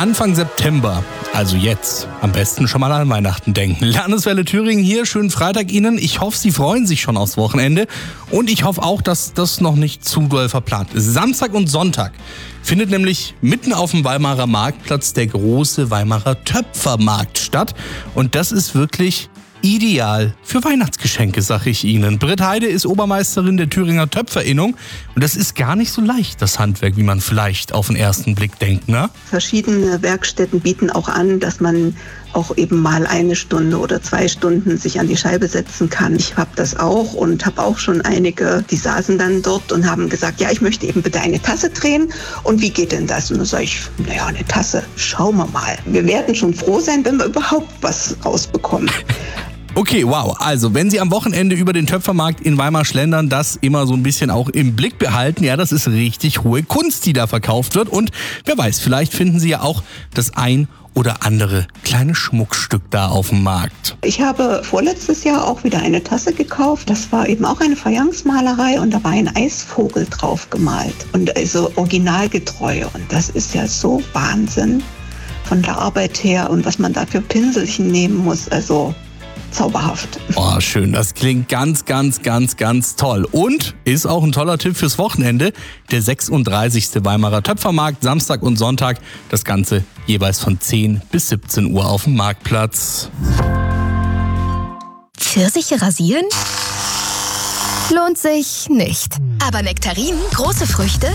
Anfang September, also jetzt, am besten schon mal an Weihnachten denken. Landeswelle Thüringen hier, schönen Freitag Ihnen. Ich hoffe, Sie freuen sich schon aufs Wochenende und ich hoffe auch, dass das noch nicht zu doll verplant ist. Samstag und Sonntag findet nämlich mitten auf dem Weimarer Marktplatz der große Weimarer Töpfermarkt statt und das ist wirklich ideal für Weihnachtsgeschenke, sag ich Ihnen. Britt Heide ist Obermeisterin der Thüringer Töpferinnung und das ist gar nicht so leicht, das Handwerk, wie man vielleicht auf den ersten Blick denkt, ne? Verschiedene Werkstätten bieten auch an, dass man auch eben mal 1 Stunde oder 2 Stunden sich an die Scheibe setzen kann. Ich habe das auch und habe auch schon einige, die saßen dann dort und haben gesagt, ja, ich möchte eben bitte eine Tasse drehen. Und wie geht denn das? Und dann sage ich, naja, eine Tasse, schauen wir mal. Wir werden schon froh sein, wenn wir überhaupt was rausbekommen. Okay, wow. Also, wenn Sie am Wochenende über den Töpfermarkt in Weimar schlendern, das immer so ein bisschen auch im Blick behalten. Ja, das ist richtig hohe Kunst, die da verkauft wird. Und wer weiß, vielleicht finden Sie ja auch das ein oder andere kleine Schmuckstück da auf dem Markt. Ich habe vorletztes Jahr auch wieder eine Tasse gekauft. Das war eben auch eine Fayencemalerei und da war ein Eisvogel drauf gemalt. Und also originalgetreu. Und das ist ja so Wahnsinn von der Arbeit her und was man da für Pinselchen nehmen muss. Also zauberhaft. Oh, schön. Das klingt ganz, ganz, ganz, ganz toll. Und ist auch ein toller Tipp fürs Wochenende. Der 36. Weimarer Töpfermarkt, Samstag und Sonntag. Das Ganze jeweils von 10 bis 17 Uhr auf dem Marktplatz. Pfirsiche rasieren? Lohnt sich nicht. Aber Nektarinen, große Früchte,